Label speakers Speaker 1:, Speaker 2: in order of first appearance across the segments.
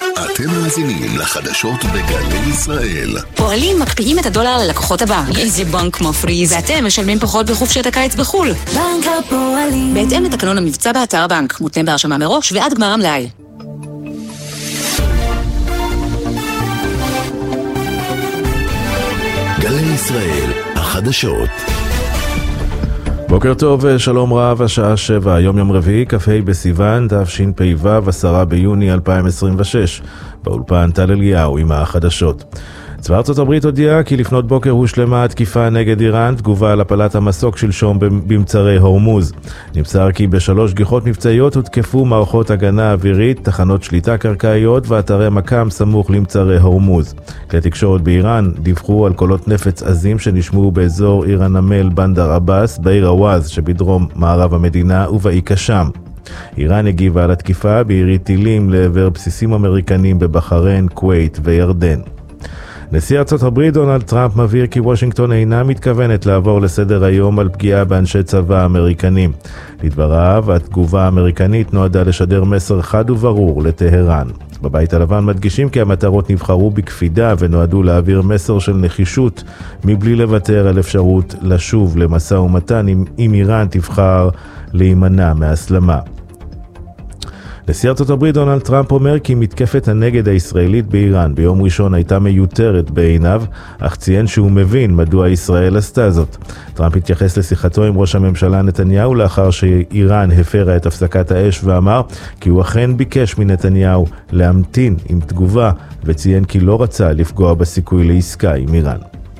Speaker 1: אתם מאזינים לחדשות בגלי ישראל.
Speaker 2: פועלים מקפיאים את הדולר ללקוחות הבנק. איזה בנק מפריז. ואתם משלמים פחות בחופשת הקיץ בחול.
Speaker 3: בנק הפועלים.
Speaker 2: בהתאם לתקנון המבצע באתר הבנק. מותנה בהרשמה מראש ועד גמר המלאי.
Speaker 1: גלי ישראל, החדשות.
Speaker 4: בוקר טוב, שלום רב, השעה 7, יום רביעי, כ"ה בסיוון, תשפ"ו, 10 ביוני 2026. באולפן טל אליהו עם החדשות. צבא ארצות הברית הודיע כי לפנות בוקר הושלמה התקיפה נגד איראן, תגובה על הפלת המסוק שלשום במצרי הורמוז. נמסר כי בשלוש גיחות מבצעיות הותקפו מערכות הגנה אווירית, תחנות שליטה קרקעיות ואתרי מקם סמוך למצרי הורמוז. כלי תקשורת באיראן דיווחו על קולות נפץ עזים שנשמעו באזור עיר הנמל בנדר עבאס, בעיר הוואז שבדרום מערב המדינה ובאי קשם. איראן הגיבה על התקיפה בירי טילים לעבר בסיסים אמריקנים בבחריין, כווית וירדן. נשיא ארצות הברית דונלד טראמפ מבהיר כי וושינגטון אינה מתכוונת לעבור לסדר היום על פגיעה באנשי צבא אמריקנים. לדבריו, התגובה האמריקנית נועדה לשדר מסר חד וברור לטהרן. בבית הלבן מדגישים כי המטרות נבחרו בקפידה ונועדו להעביר מסר של נחישות מבלי לוותר על אפשרות לשוב למשא ומתן אם איראן תבחר להימנע מהסלמה. נשיא ארצות הברית דונלד טראמפ אומר כי מתקפת הנגד הישראלית באיראן ביום ראשון הייתה מיותרת בעיניו, אך ציין שהוא מבין מדוע ישראל עשתה זאת. טראמפ התייחס לשיחתו עם ראש הממשלה נתניהו לאחר שאיראן הפרה את הפסקת האש ואמר כי הוא אכן ביקש מנתניהו להמתין עם תגובה, וציין כי לא רצה לפגוע בסיכוי לעסקה עם איראן.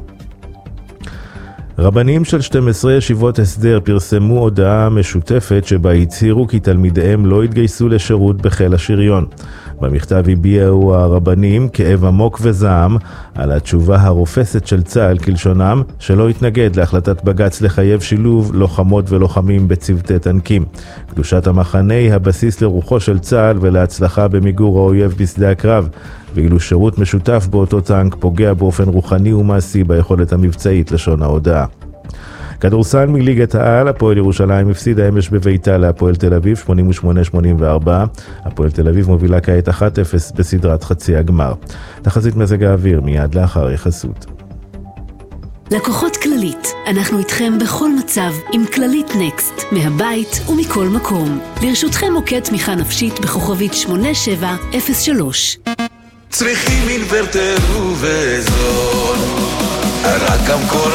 Speaker 4: רבנים של 12 ישיבות הסדר פרסמו הודעה משותפת שבה הצהירו כי תלמידיהם לא התגייסו לשירות בחיל השריון. במכתב הביעו הרבנים כאב עמוק וזעם על התשובה הרופסת של צה"ל כלשונם שלא התנגד להחלטת בג"ץ לחייב שילוב לוחמות ולוחמים בצוותי טנקים. קדושת המחנה היא הבסיס לרוחו של צה"ל ולהצלחה במיגור האויב בשדה הקרב, ואילו שירות משותף באותו טנק פוגע באופן רוחני ומעשי ביכולת המבצעית לשון ההודעה. כדורסל מליגת העל, הפועל ירושלים הפסידה אמש בביתה להפועל תל אביב 88-84. הפועל תל אביב מובילה כעת 1-0 בסדרת חצי הגמר. תחזית מזג האוויר מיד לאחר יחסות.
Speaker 3: לקוחות כללית, אנחנו איתכם בכל מצב עם כללית נקסט, מהבית ומכל מקום. לרשותכם מוקד תמיכה נפשית בכוכבית 8703.
Speaker 5: צריכים אינוורטר ובזול, רק המקור.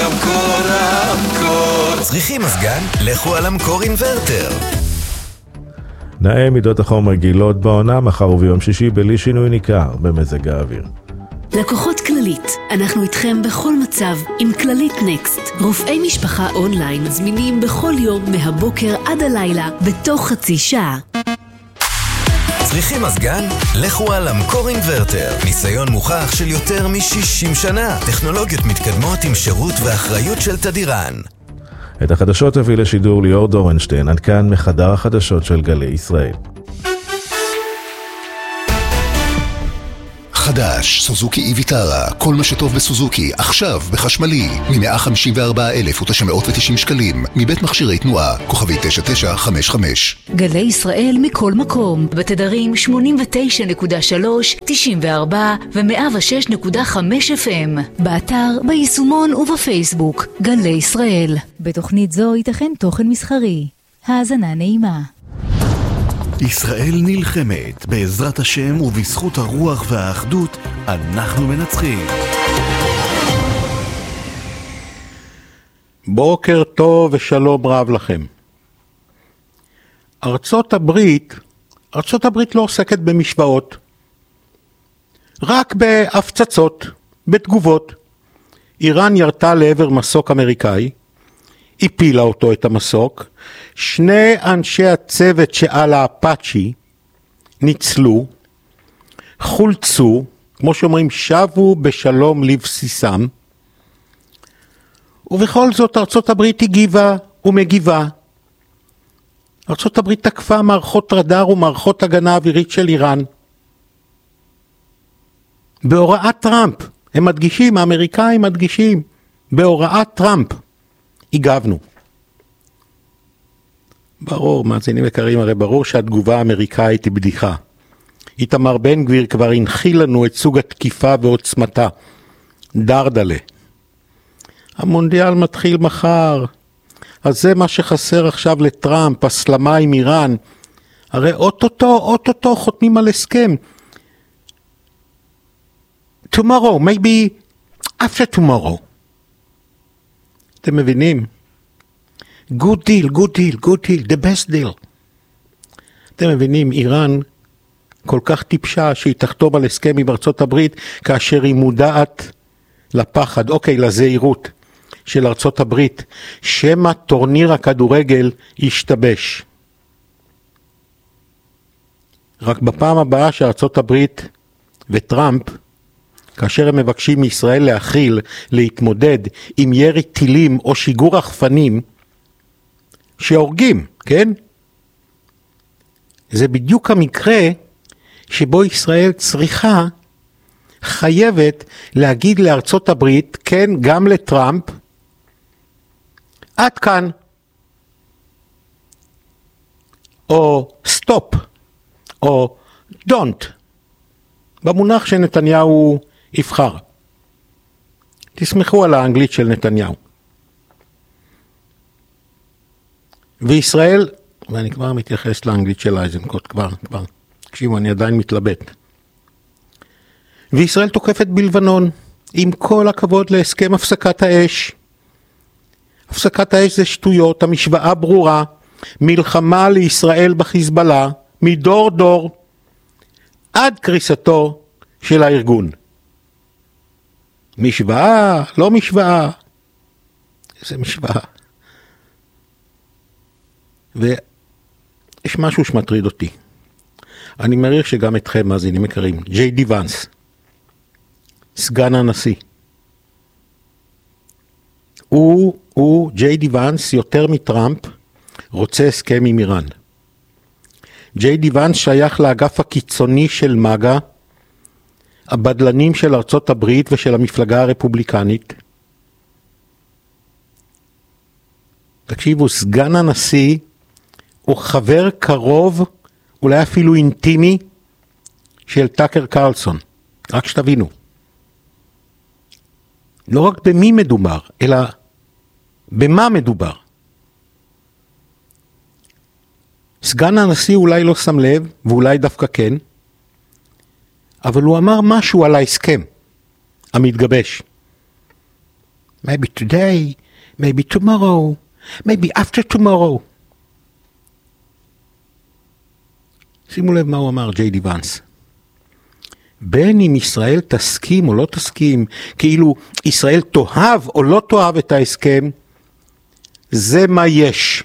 Speaker 6: צריכים מזגן? לכו על המקור אינוורטר.
Speaker 4: נאה מידות החום רגילות בעונה, מחר וביום שישי בלי שינוי ניכר במזג האוויר.
Speaker 3: לקוחות כללית, אנחנו איתכם בכל מצב עם כללית נקסט. רופאי משפחה אונליין זמינים בכל יום מהבוקר עד הלילה בתוך חצי שעה.
Speaker 6: צריכים מזגן? לכו על המקור אינוורטר. ניסיון מוכח של יותר מ-60 שנה. טכנולוגיות מתקדמות עם שירות ואחריות של תדירן.
Speaker 4: את החדשות הביא לשידור ליאור דורנשטיין, עד כאן מחדר החדשות של גלי ישראל.
Speaker 1: חדש, סוזוקי איביטרה, כל מה שטוב בסוזוקי, עכשיו בחשמלי, מ-154,990 שקלים, מבית מכשירי תנועה, כוכבי 9955.
Speaker 3: גלי ישראל מכל מקום, בתדרים 89.3, 94 ו-106.5 FM, באתר, ביישומון ובפייסבוק, גלי ישראל. בתוכנית זו ייתכן תוכן מסחרי. האזנה נעימה.
Speaker 7: ישראל נלחמת, בעזרת השם ובזכות הרוח והאחדות אנחנו מנצחים.
Speaker 8: בוקר טוב ושלום רב לכם. ארצות הברית לא עוסקת במשוואות, רק בהפצצות, בתגובות. איראן ירתה לעבר מסוק אמריקאי, הפילה אותו את המסוק, שני אנשי הצוות שעל האפאצ'י ניצלו, חולצו, כמו שאומרים, שבו בשלום לבסיסם, ובכל זאת ארצות הברית הגיבה ומגיבה. ארצות הברית תקפה מערכות רדאר ומערכות הגנה אווירית של איראן. בהוראת טראמפ, הם מדגישים, האמריקאים מדגישים, בהוראת טראמפ, הגבנו. ברור, מאזינים יקרים, הרי ברור שהתגובה האמריקאית היא בדיחה. איתמר בן גביר כבר הנחיל לנו את סוג התקיפה ועוצמתה. דרדלה. המונדיאל מתחיל מחר. אז זה מה שחסר עכשיו לטראמפ, הסלמה עם איראן. הרי אוטוטו חותמים על הסכם. Tomorrow, maybe after tomorrow. אתם מבינים? Good deal, the best deal. אתם מבינים, איראן כל כך טיפשה שהיא תחתום על הסכם עם ארצות הברית, כאשר היא מודעת לפחד, לזהירות של ארצות הברית, שמה טורניר הכדורגל ישתבש. רק בפעם הבאה שארצות הברית וטראמפ, כאשר הם מבקשים מישראל להכיל, להתמודד עם ירי טילים או שיגור רחפנים שהורגים, כן? זה בדיוק המקרה שבו ישראל חייבת להגיד לארצות הברית, כן, גם לטראמפ, עד כאן, או סטופ, או don't, במונח שנתניהו יבחר. תסמכו על האנגלית של נתניהו. וישראל, ואני כבר מתייחס לאנגלית של אייזנקוט, כבר. תקשיבו, אני עדיין מתלבט. וישראל תוקפת בלבנון, עם כל הכבוד להסכם הפסקת האש. הפסקת האש זה שטויות, המשוואה ברורה, מלחמה לישראל בחיזבאללה, מדור דור, עד קריסתו של הארגון. משוואה, לא משוואה. איזה משוואה. ויש משהו שמטריד אותי. אני מעריך שגם אתכם מאזינים יקרים. ג'יי די ונס, סגן הנשיא. ג'יי די ונס יותר מטראמפ רוצה הסכם עם איראן. ג'יי די ונס שייך לאגף הקיצוני של מגה, הבדלנים של ארצות הברית ושל המפלגה הרפובליקנית. תקשיבו, סגן הנשיא הוא חבר קרוב, אולי אפילו אינטימי, של טאקר קרלסון. רק שתבינו. לא רק במי מדובר, אלא במה מדובר. סגן הנשיא אולי לא שם לב, ואולי דווקא כן, אבל הוא אמר משהו על ההסכם המתגבש. Maybe today, maybe tomorrow, maybe after tomorrow. שימו לב מה הוא אמר, ג'יי די ונס. בין אם ישראל תסכים או לא תסכים, כאילו ישראל תאהב או לא תאהב את ההסכם, זה מה יש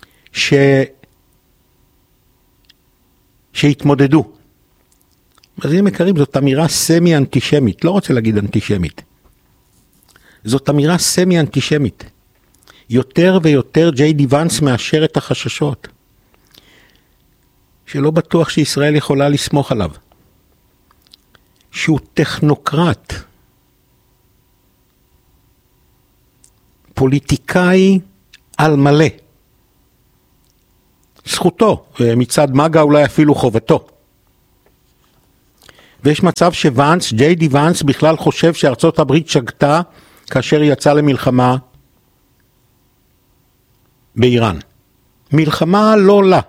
Speaker 8: שהתמודדו. אז אם יקרים, זאת אמירה סמי-אנטישמית, לא רוצה להגיד אנטישמית. זאת אמירה סמי-אנטישמית. יותר ויותר ג'יי די ונס מאשר את החששות. שלא בטוח שישראל יכולה לסמוך עליו. שהוא טכנוקרט. פוליטיקאי על מלא. זכותו, מצד מגה אולי אפילו חובתו. ויש מצב שוונס, ג'יי די ונס בכלל חושב שארצות הברית שגתה כאשר היא יצאה למלחמה באיראן. מלחמה לא לה.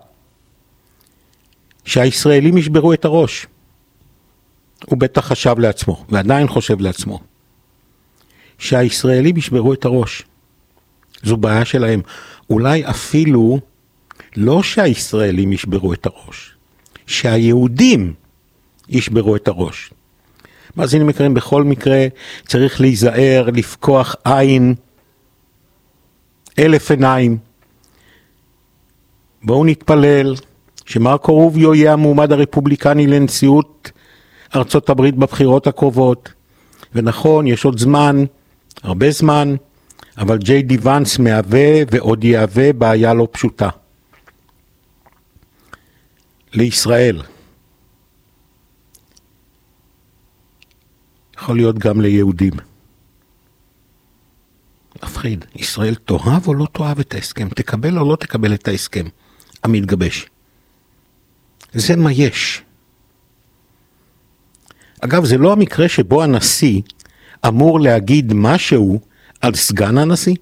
Speaker 8: שהישראלים ישברו את הראש. הוא בטח חשב לעצמו, ועדיין חושב לעצמו. שהישראלים ישברו את הראש. זו בעיה שלהם. אולי אפילו לא שהישראלים ישברו את הראש. שהיהודים ישברו את הראש. מאזינים יקרים, בכל מקרה צריך להיזהר, לפקוח עין, 1000 עיניים. בואו נתפלל שמרקו רוביו יהיה המועמד הרפובליקני לנשיאות ארצות הברית בבחירות הקרובות. ונכון, יש עוד זמן, הרבה זמן, אבל ג'יי די ונס מהווה ועוד יהווה בעיה לא פשוטה. לישראל. יכול להיות גם ליהודים. מפחיד, ישראל תאהב או לא תאהב את ההסכם? תקבל או לא תקבל את ההסכם המתגבש? זה מה יש. אגב, זה לא המקרה שבו הנשיא אמור להגיד משהו על סגן הנשיא.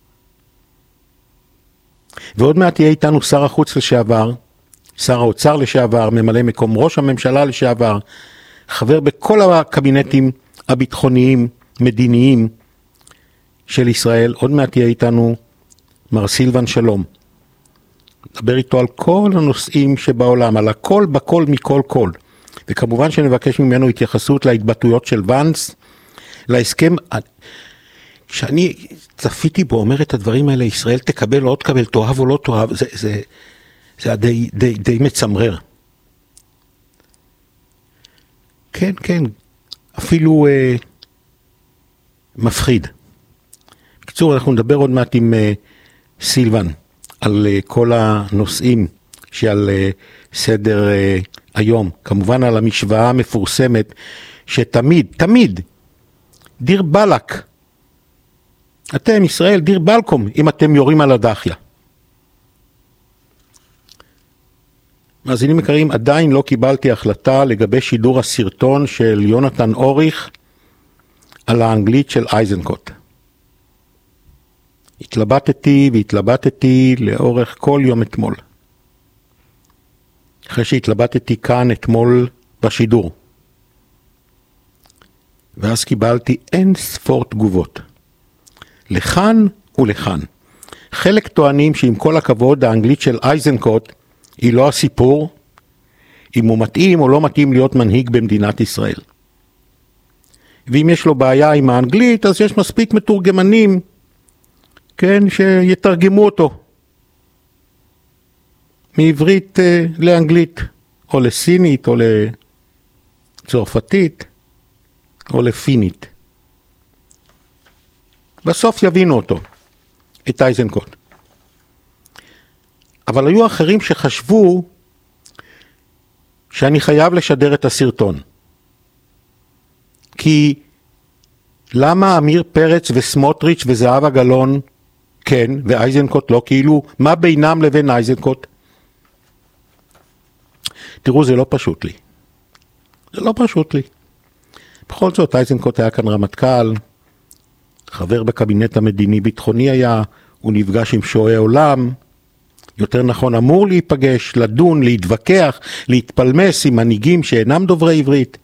Speaker 8: ועוד מעט יהיה איתנו שר החוץ לשעבר, שר האוצר לשעבר, ממלא מקום ראש הממשלה לשעבר, חבר בכל הקבינטים הביטחוניים, מדיניים של ישראל. עוד מעט יהיה איתנו מר סילבן שלום. נדבר איתו על כל הנושאים שבעולם, על הכל בכל מכל כל. וכמובן שנבקש ממנו התייחסות להתבטאויות של ונס, להסכם, שאני צפיתי בו, אומר את הדברים האלה, ישראל תקבל או לא תקבל, תאהב או לא תאהב, זה היה די מצמרר. כן, כן, אפילו מפחיד. בקיצור, אנחנו נדבר עוד מעט עם סילבן, על כל הנושאים שעל סדר היום. כמובן על המשוואה המפורסמת, שתמיד, דיר בלק. אתם, ישראל, דיר בלקום, אם אתם יורים על הדחיה. מאזינים יקרים, עדיין לא קיבלתי החלטה לגבי שידור הסרטון של יונתן אוריך על האנגלית של אייזנקוט. התלבטתי לאורך כל יום אתמול. אחרי שהתלבטתי כאן אתמול בשידור. ואז קיבלתי אין ספור תגובות. לכאן ולכאן. חלק טוענים שעם כל הכבוד האנגלית של אייזנקוט היא לא הסיפור, אם הוא מתאים או לא מתאים להיות מנהיג במדינת ישראל. ואם יש לו בעיה עם האנגלית, אז יש מספיק מתורגמנים, כן, שיתרגמו אותו. מעברית לאנגלית, או לסינית, או לצרפתית, או לפינית. בסוף יבינו אותו, את אייזנקוט. אבל היו אחרים שחשבו שאני חייב לשדר את הסרטון. כי למה אמיר פרץ וסמוטריץ' וזהבה גלאון כן, ואייזנקוט לא? כאילו, מה בינם לבין אייזנקוט? תראו, זה לא פשוט לי. זה לא פשוט לי. בכל זאת, אייזנקוט היה כאן רמטכ"ל, חבר בקבינט המדיני ביטחוני היה, הוא נפגש עם שועי עולם, יותר נכון אמור להיפגש, לדון, להתווכח, להתפלמס עם מנהיגים שאינם דוברי עברית.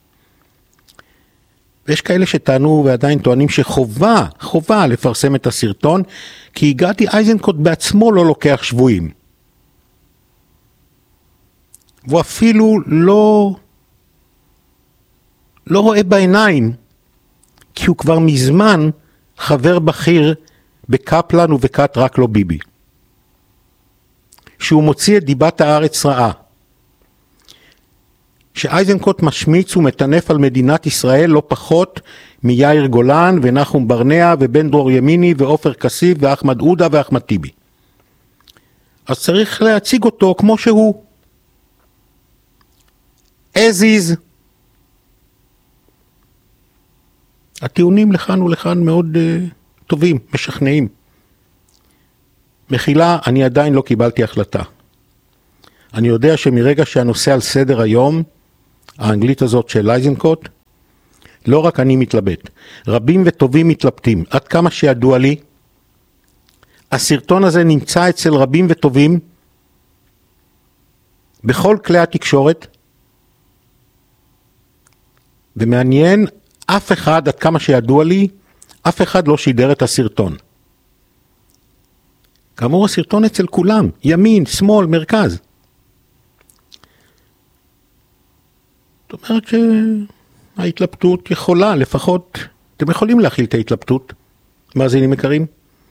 Speaker 8: ויש כאלה שטענו ועדיין טוענים שחובה לפרסם את הסרטון, כי הגעתי אייזנקוט בעצמו לא לוקח שבויים. והוא אפילו לא רואה בעיניים, כי הוא כבר מזמן חבר בכיר בקפלן ובכת רק לא ביבי. שהוא מוציא את דיבת הארץ רעה. שאייזנקוט משמיץ ומטנף על מדינת ישראל לא פחות מיאיר גולן ונחום ברנע ובן דרור ימיני ועופר כסיף ואחמד עודה ואחמד טיבי. אז צריך להציג אותו כמו שהוא. as is. הטיעונים לכאן ולכאן מאוד טובים, משכנעים. מחילה, אני עדיין לא קיבלתי החלטה. אני יודע שמרגע שהנושא על סדר היום, האנגלית הזאת של אייזנקוט, לא רק אני מתלבט, רבים וטובים מתלבטים. עד כמה שידוע לי, הסרטון הזה נמצא אצל רבים וטובים, בכל כלי התקשורת, ומעניין, אף אחד, עד כמה שידוע לי, אף אחד לא שידר את הסרטון. כאמור, הסרטון אצל כולם, ימין, שמאל, מרכז. זאת אומרת שההתלבטות יכולה, לפחות, אתם יכולים להכיל את ההתלבטות, מאזינים יקרים.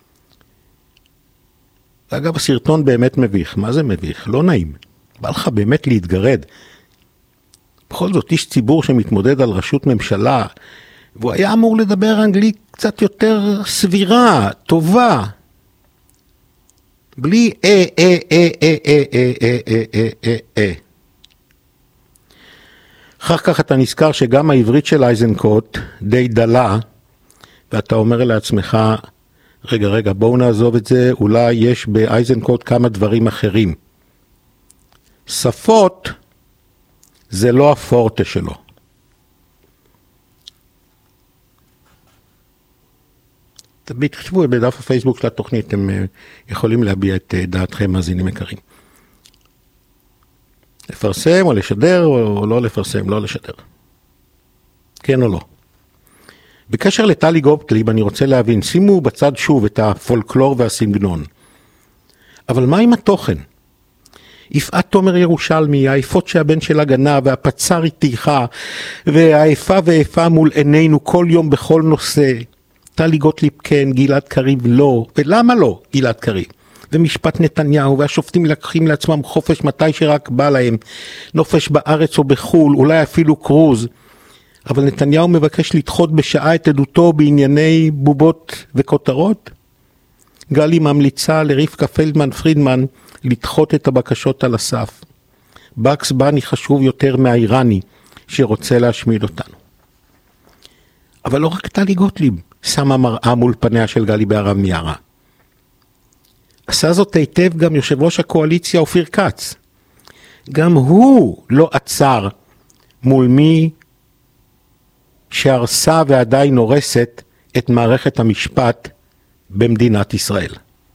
Speaker 8: אגב, הסרטון באמת מביך. מה זה מביך? לא נעים. בא לך באמת להתגרד. בכל זאת, איש ציבור שמתמודד על ראשות ממשלה, והוא היה אמור לדבר אנגלית קצת יותר סבירה, טובה. בלי אחר כך אתה נזכר שגם העברית של אייזנקוט די דלה, ואתה אומר לעצמך, רגע, בואו נעזוב את זה, אולי יש באייזנקוט כמה דברים אחרים. שפות זה לא הפורטה שלו. תכתבו בדף הפייסבוק של התוכנית, אתם יכולים להביע את דעתכם, מאזינים יקרים. לפרסם או לשדר או לא לפרסם, לא לשדר. כן או לא. בקשר לטלי גוטליב אני רוצה להבין, שימו בצד שוב את הפולקלור והסגנון. אבל מה עם התוכן? יפעת תומר ירושלמי, העיפות שהבן שלה גנב, והפצר איתיך, והאיפה ואיפה מול עינינו כל יום בכל נושא. טלי גוטליב כן, גלעד קריב לא, ולמה לא גלעד קריב? ומשפט נתניהו, והשופטים לקחים לעצמם חופש מתי שרק בא להם, נופש בארץ או בחול, אולי אפילו קרוז, אבל נתניהו מבקש לדחות בשעה את עדותו בענייני בובות וכותרות? גלי ממליצה לרבקה פלדמן פרידמן לדחות את הבקשות על הסף. בקס בני חשוב יותר מהאיראני שרוצה להשמיד אותנו. אבל לא רק טלי גוטליב שמה מראה מול פניה של גלי בהרב מיארה. עשה זאת היטב גם יושב ראש הקואליציה אופיר כץ. גם הוא לא עצר מול מי שהרסה ועדיין הורסת את מערכת המשפט במדינת ישראל.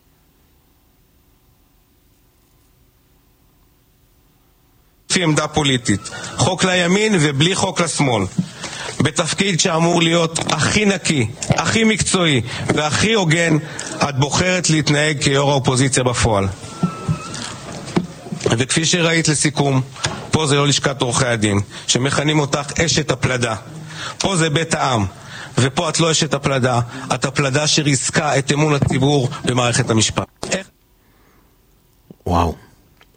Speaker 9: לפי עמדה פוליטית, חוק לימין ובלי חוק לשמאל, בתפקיד שאמור להיות הכי נקי, הכי מקצועי והכי הוגן, את בוחרת להתנהג כיו"ר האופוזיציה בפועל. וכפי שראית לסיכום, פה זה לא לשכת עורכי הדין, שמכנים אותך אשת הפלדה. פה זה בית העם, ופה את לא אשת הפלדה, את הפלדה שריסקה את אמון הציבור במערכת המשפט.
Speaker 8: וואו.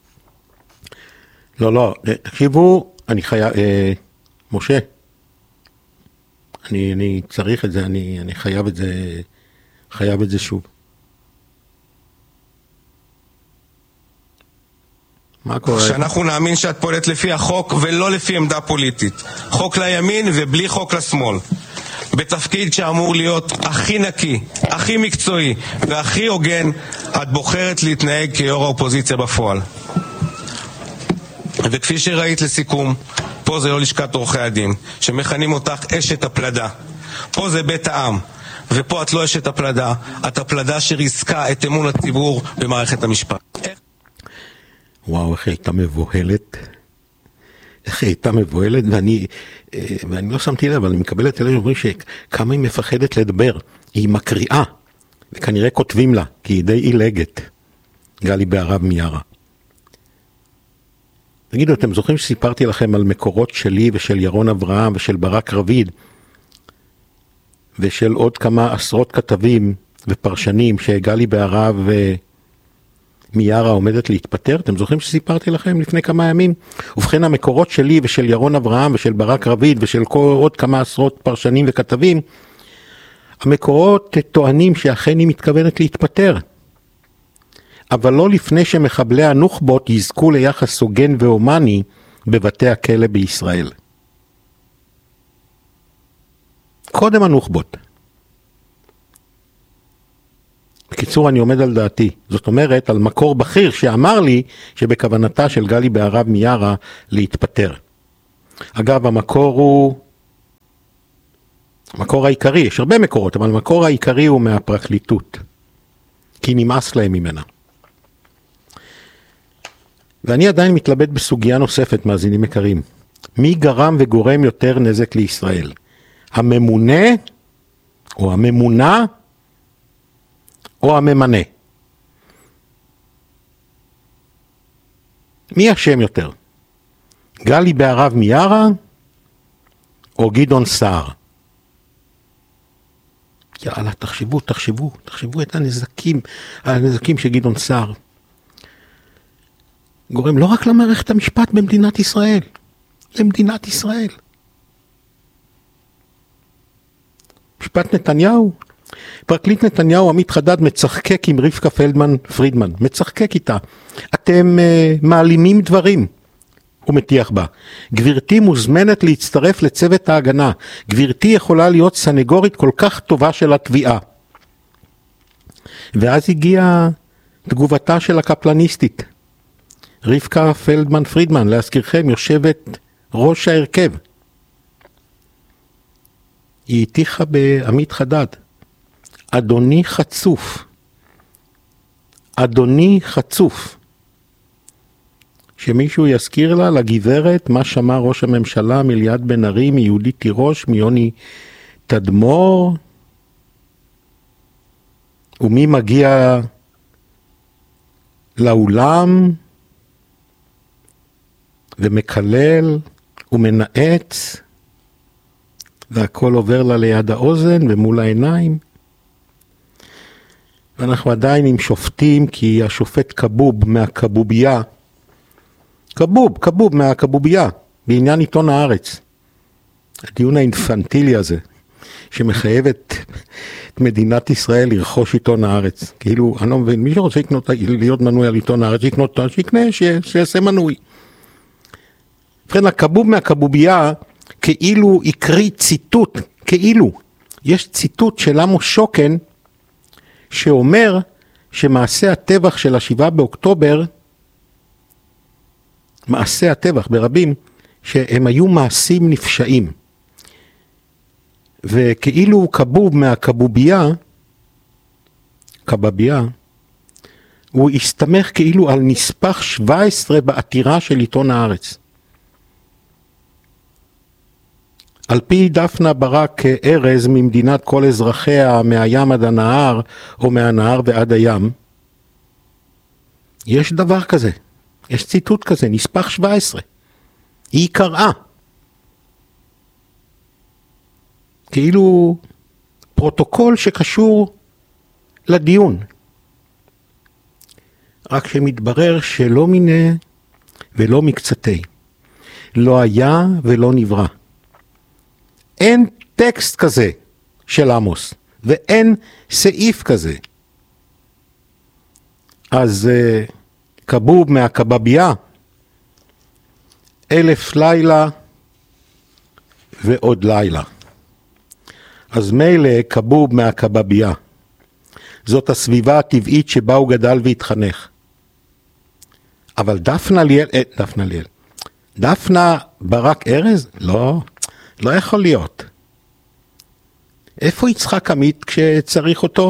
Speaker 8: לא, תקשיבו, אני חייב, משה, אני צריך את זה, אני חייב את זה שוב. מה קורה?
Speaker 9: שאנחנו נאמין שאת פועלת לפי החוק ולא לפי עמדה פוליטית. חוק לימין ובלי חוק לשמאל. בתפקיד שאמור להיות הכי נקי, הכי מקצועי והכי הוגן, את בוחרת להתנהג כיו"ר האופוזיציה בפועל. וכפי שראית לסיכום, פה זה לא לשכת עורכי הדין, שמכנים אותך אשת הפלדה. פה זה בית העם, ופה את לא אשת הפלדה, את הפלדה שריסקה את אמון הציבור במערכת המשפט.
Speaker 8: וואו, איך הייתה מבוהלת. ואני לא שמתי לב, אבל אני מקבל את אלה שאומרים שכמה היא מפחדת לדבר. היא מקריאה, וכנראה כותבים לה, כי היא די אילגת. גלי בהרב מיארה. תגידו, אתם זוכרים שסיפרתי לכם על מקורות שלי ושל ירון אברהם ושל ברק רביד ושל עוד כמה עשרות כתבים ופרשנים שגלי בהרב מיארה עומדת להתפטר? אתם זוכרים שסיפרתי לכם לפני כמה ימים? ובכן, המקורות שלי ושל ירון אברהם ושל ברק רביד ושל עוד כמה עשרות פרשנים וכתבים, המקורות טוענים שאכן היא מתכוונת להתפטר. אבל לא לפני שמחבלי הנוח'בות יזכו ליחס הוגן והומני בבתי הכלא בישראל. קודם הנוח'בות. בקיצור, אני עומד על דעתי. זאת אומרת, על מקור בכיר שאמר לי שבכוונתה של גלי בהרב מיארה להתפטר. אגב, המקור העיקרי, יש הרבה מקורות, אבל המקור העיקרי הוא מהפרקליטות. כי נמאס להם ממנה. ואני עדיין מתלבט בסוגיה נוספת, מאזינים יקרים. מי גרם וגורם יותר נזק לישראל? הממונה או הממונה או הממנה? מי אשם יותר? גלי בהרב מיארה או גדעון סער? יאללה, תחשבו את הנזקים שגדעון סער גורם לא רק למערכת המשפט במדינת ישראל, למדינת ישראל. משפט נתניהו, פרקליט נתניהו עמית חדד מצחקק עם רבקה פרידמן, מצחקק איתה. אתם מעלימים דברים, הוא מטיח בה. גברתי מוזמנת להצטרף לצוות ההגנה, גברתי יכולה להיות סנגורית כל כך טובה של התביעה. ואז הגיעה תגובתה של הקפלניסטית. רבקה פרידמן, להזכירכם, יושבת ראש ההרכב. היא הטיחה בעמית חדד. אדוני חצוף. אדוני חצוף. שמישהו יזכיר לה, לגברת, מה שמע ראש הממשלה מליאת בן ארי, מיהודי תירוש, מיוני תדמור, ומי מגיע לאולם ומקלל ומנעץ, והכל עובר לה ליד האוזן ומול העיניים. ואנחנו עדיין עם שופטים, כי השופט קבוב מהקבוביה, קבוב מהקבוביה, בעניין עיתון הארץ. הדיון האינפנטילי הזה, שמחייב את מדינת ישראל לרכוש עיתון הארץ. כאילו, אני לא מבין, מי שרוצה להיות מנוי על עיתון הארץ, שיקנה, שיעשה מנוי. ובכן, הקבוב מהקבוביה, כאילו יקריא ציטוט, כאילו, יש ציטוט של עמוס שוקן, שאומר שמעשה הטבח של 7 באוקטובר, מעשה הטבח ברבים, שהם היו מעשים נפשעים. וכאילו קבוב מהקבוביה, קבביה, הוא הסתמך כאילו על נספח 17 בעתירה של עיתון הארץ. על פי דפנה ברק ארז ממדינת כל אזרחיה מהים עד הנהר, או מהנהר ועד הים, יש דבר כזה, יש ציטוט כזה, נספח 17. היא קראה. כאילו פרוטוקול שקשור לדיון. רק שמתברר שלא מיני ולא מקצתי. לא היה ולא נברא. אין טקסט כזה של עמוס, ואין סעיף כזה. אז קבוב מהקבביה, 1000 לילה ועוד לילה. אז מילא קבוב מהקבביה. זאת הסביבה הטבעית שבה הוא גדל והתחנך. אבל דפנה ברק ארז? לא יכול להיות. איפה יצחק עמית כשצריך אותו?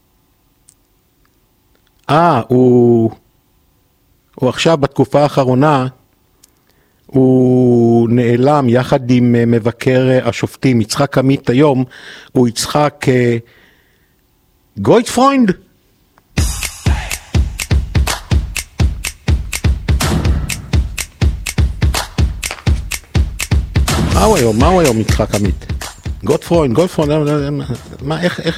Speaker 8: הוא עכשיו בתקופה האחרונה, הוא נעלם יחד עם מבקר השופטים. יצחק עמית היום הוא יצחק גויטפרוינד. מה הוא היום יצחק עמית? גוטפרוינד, מה, איך?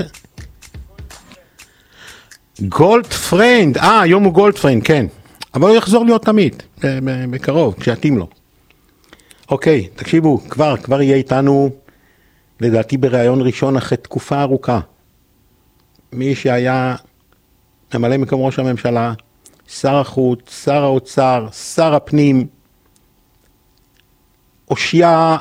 Speaker 8: גולדפריינד, היום הוא גולדפריינד, כן. אבל הוא יחזור להיות תמיד, בקרוב, כשיתאים לו. אוקיי, תקשיבו, כבר יהיה איתנו, לדעתי ברעיון ראשון אחרי תקופה ארוכה. מי שהיה ממלא מקום ראש הממשלה, שר החוץ, שר האוצר, שר הפנים, אושיה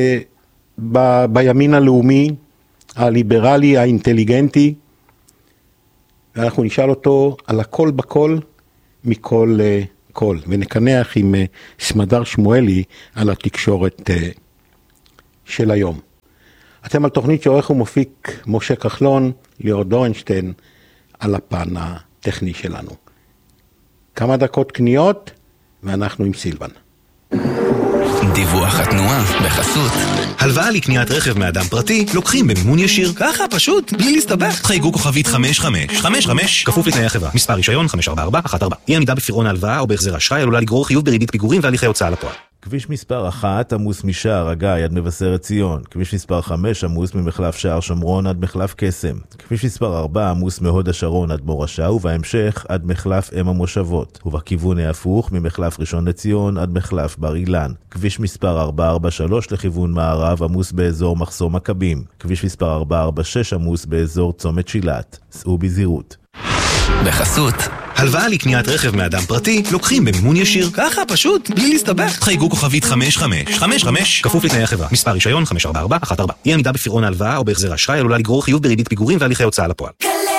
Speaker 8: בימין הלאומי, הליברלי, האינטליגנטי, ואנחנו נשאל אותו על הכל בכל, מכל כל, ונקנח עם סמדר שמואלי על התקשורת של היום. אתם על תוכנית שעורך ומופיק משה כחלון, ליאור דורנשטיין, על הפן הטכני שלנו. כמה דקות קניות, ואנחנו עם סילבן.
Speaker 6: דיווח התנועה בחסות. הלוואה לקניית רכב מאדם פרטי לוקחים במימון ישיר. ככה פשוט, בלי להסתבך. חייגו כוכבית 5555, כפוף לתנאי החברה. מספר רישיון 54414. אי עמידה בפירעון ההלוואה או בהחזר אשראי עלולה לגרור חיוב בריבית פיגורים והליכי הוצאה לפועל.
Speaker 4: כביש מספר 1 עמוס משער הגיא עד מבשרת ציון. כביש מספר 5 עמוס ממחלף שער שומרון עד מחלף קסם. כביש מספר 4 עמוס מהוד השרון עד מורשה, ובהמשך עד מחלף אם המושבות. ובכיוון ההפוך ממחלף ראשון לציון עד מחלף בר אילן. כביש מספר 443 לכיוון מערב עמוס באזור מחסום מכבים. כביש מספר 446 עמוס באזור צומת שילת. סעו בזהירות.
Speaker 6: בחסות. הלוואה לקניית רכב מאדם פרטי לוקחים במימון ישיר. ככה פשוט, בלי להסתבך. חייגו כוכבית 5555, כפוף לתנאי החברה. מספר רישיון 54414. אי עמידה בפירעון ההלוואה או בהחזר אשראי עלולה לגרור חיוב בריבית פיגורים והליכי הוצאה לפועל.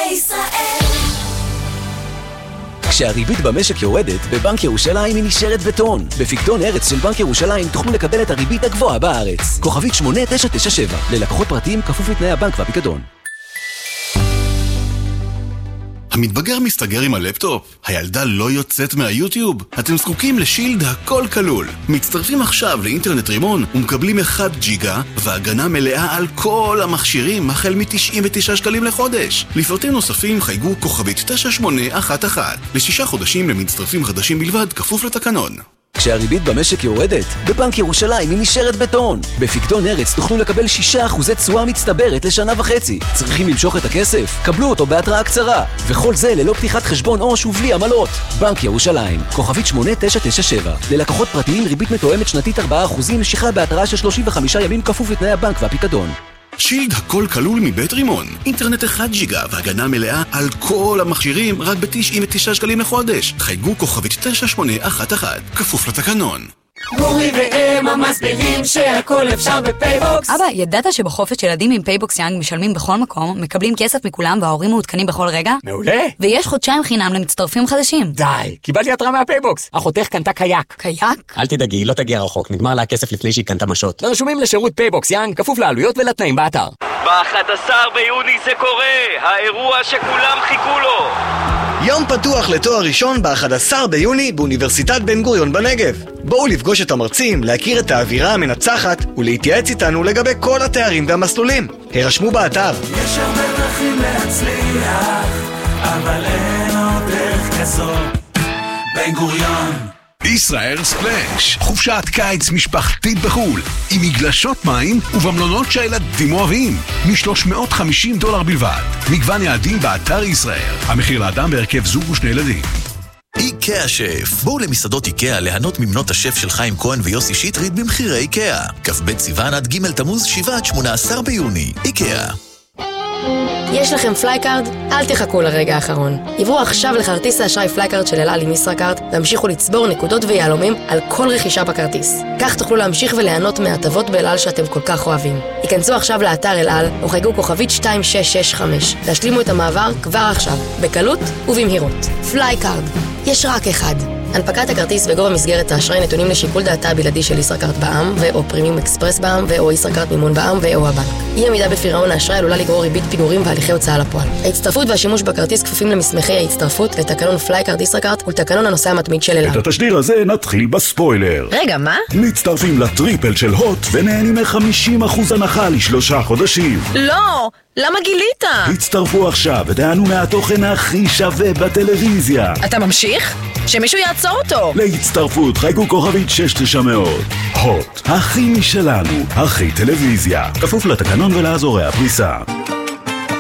Speaker 10: כשהריבית במשק יורדת, בבנק ירושלים היא נשארת בטון. בפיקדון ארץ של בנק ירושלים תוכלו לקבל את הריבית הגבוהה בארץ. כוכבית 8997, ללקוחות פרטיים כפוף לתנאי הבנק והפיקדון.
Speaker 7: המתבגר מסתגר עם הלפטופ? הילדה לא יוצאת מהיוטיוב? אתם זקוקים לשילד הכל כלול. מצטרפים עכשיו לאינטרנט רימון ומקבלים 1 ג'יגה והגנה מלאה על כל המכשירים החל מ-99 שקלים לחודש. לפרטים נוספים חייגו כוכבית 9811. ל6 חודשים למצטרפים חדשים בלבד, כפוף לתקנון.
Speaker 10: כשהריבית במשק יורדת, בבנק ירושלים היא נשארת בטון. בפיקדון ארץ תוכלו לקבל 6% תשואה מצטברת לשנה וחצי. צריכים למשוך את הכסף? קבלו אותו בהתראה קצרה. וכל זה ללא פתיחת חשבון עו"ש ובלי עמלות. בנק ירושלים, כוכבית 8997. ללקוחות פרטיים ריבית מתואמת שנתית 4%, משיכה בהתראה של 35 ימים כפוף לתנאי הבנק והפיקדון.
Speaker 7: שילד הכל כלול מבית רימון. אינטרנט 1 ג'יגה והגנה מלאה על כל המכשירים רק ב-99 שקלים לחודש. חייגו כוכבית 9811. כפוף לתקנון.
Speaker 11: גורי ואמה מסבירים שהכל אפשר בפייבוקס.
Speaker 2: אבא, ידעת שבחופש ילדים עם פייבוקס יאנג משלמים בכל מקום, מקבלים כסף מכולם וההורים מעודכנים בכל רגע?
Speaker 11: מעולה.
Speaker 2: ויש חודשיים חינם למצטרפים חדשים.
Speaker 11: די, קיבלתי התראה מהפייבוקס. אחותך קנתה קייק.
Speaker 2: קייק?
Speaker 11: אל תדאגי, לא תגיע רחוק, נגמר לה הכסף לפני שהיא קנתה משות. רשומים לשירות פייבוקס יאנג, כפוף לעלויות ולתנאים באתר.
Speaker 12: ב-11 ביוני זה קורה, האירוע שכולם חיכו לו.
Speaker 13: יום פתוח לתואר ראשון ב-11 ביוני באוניברסיטת בן גוריון בנגב. בואו לפגוש את המרצים, להכיר את האווירה המנצחת ולהתייעץ איתנו לגבי כל התארים והמסלולים. הרשמו באתר.
Speaker 5: יש הרבה דרכים להצליח, אבל אין עוד דרך כזו. בן גוריון.
Speaker 14: ישראל ספלאש, חופשת קיץ משפחתית בחול, עם מגלשות מים ובמלונות שהילדים אוהבים, $350 בלבד. מגוון יעדים באתר ישראל. המחיר לאדם בהרכב זוג ושני ילדים.
Speaker 15: איקאה שף. בואו למסעדות איקאה ליהנות ממנות השף של חיים כהן ויוסי שטרית במחירי איקאה. כ"ב סיוון עד ג' תמוז 7-18 ביוני. איקאה.
Speaker 16: יש לכם פלייקארד? אל תחכו לרגע האחרון. עברו עכשיו לכרטיס האשראי פלייקארד של אל על עם ישראכרט והמשיכו לצבור נקודות ויהלומים על כל רכישה בכרטיס. כך תוכלו להמשיך וליהנות מהטבות באל על שאתם כל כך אוהבים. היכנסו עכשיו לאתר אל על או חייגו כוכבית 2665. להשלימו את המעבר כבר עכשיו, בקלות ובמהירות. פלייקארד. יש רק אחד. הנפקת הכרטיס וגובה מסגרת האשראי נתונים לשיקול דעתה הבלעדי של ישראכרט בע"מ ו/או פרימיום אקספרס בע"מ ו/או ישראכרט מימון בע"מ ו/או הבנק. אי עמידה בפירעון האשראי עלולה לגרור ריבית פיגורים והליכי הוצאה לפועל. ההצטרפות והשימוש בכרטיס כפופים למסמכי ההצטרפות, לתקנון פלייקארד ישראכרט ולתקנון הנוסע המתמיד של אל על.
Speaker 17: את התשדיר הזה נתחיל בספוילר.
Speaker 16: רגע, מה?
Speaker 17: מצטרפים לטריפל של הוט ונהנים מ-50% הנחה ל3 חודשים.
Speaker 16: לא! למה גילית?
Speaker 17: הצטרפו עכשיו ותענו מהתוכן הכי שווה בטלוויזיה.
Speaker 16: אתה ממשיך? שמישהו יעצור אותו.
Speaker 17: להצטרפות חייגו כוכבית 6900. הוט, הכי משלנו, הכי טלוויזיה. כפוף לתקנון ולאזורי הפריסה.